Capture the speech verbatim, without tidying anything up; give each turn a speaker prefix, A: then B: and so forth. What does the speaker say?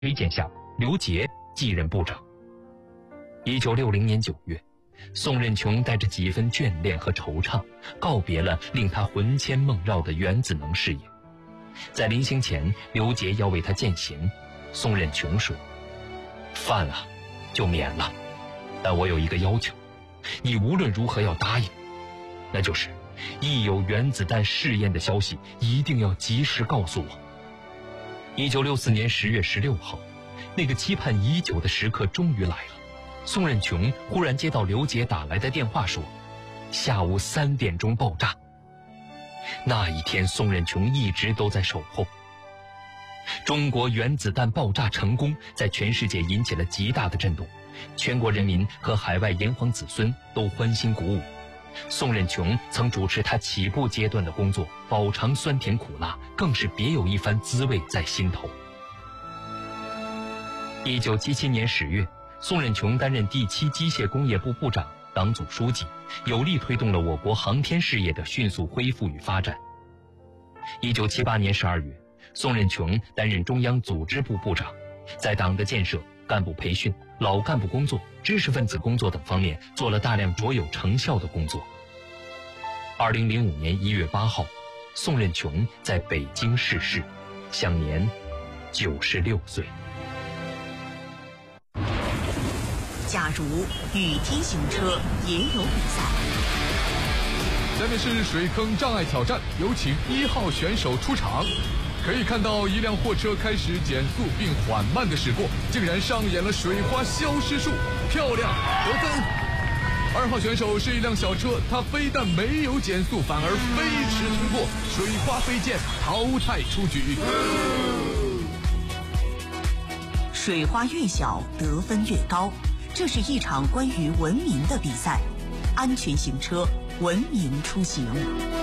A: 推荐下，刘杰继任部长。一九六零年九月，宋任穷带着几分眷恋和惆怅，告别了令他魂牵梦绕的原子能事业。在临行前，刘杰要为他饯行，宋任穷说：“饭啊，就免了，但我有一个要求，你无论如何要答应，那就是一有原子弹试验的消息，一定要及时告诉我。”一九六四年十月十六号，那个期盼已久的时刻终于来了。宋任穷忽然接到刘杰打来的电话，说下午三点钟爆炸。那一天，宋任穷一直都在守候。中国原子弹爆炸成功，在全世界引起了极大的震动，全国人民和海外炎黄子孙都欢欣鼓舞。宋任穷曾主持他起步阶段的工作，饱尝酸甜苦辣，更是别有一番滋味在心头。一九七七年十月，宋任穷担任第七机械工业部部长、党总书记，有力推动了我国航天事业的迅速恢复与发展。一九七八年十二月，宋任穷担任中央组织部部长，在党的建设、干部培训、老干部工作、知识分子工作等方面做了大量卓有成效的工作。二零零五年一月八号，宋任穷在北京逝世，享年九十六岁。
B: 假如雨天行车也有比赛。
C: 下面是水坑障碍挑战，有请一号选手出场。可以看到一辆货车开始减速并缓慢地驶过，竟然上演了水花消失术，漂亮，得分。二号选手是一辆小车，它非但没有减速，反而飞驰通过，水花飞溅，淘汰出局。
B: 水花越小，得分越高。这是一场关于文明的比赛，安全行车，文明出行。